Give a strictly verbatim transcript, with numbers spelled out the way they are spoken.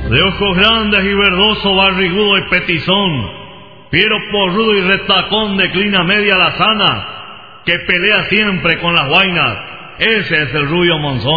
De ojos grandes y verdoso, barrigudo y petizón, fiero porrudo y retacón de clina media lazana, que pelea siempre con las guainas. Ese es el Rubio Monzón.